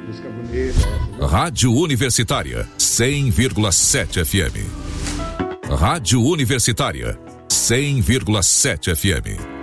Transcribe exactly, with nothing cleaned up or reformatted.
Música bonita. Rádio Universitária, cem vírgula sete F M. Rádio Universitária, cem vírgula sete F M.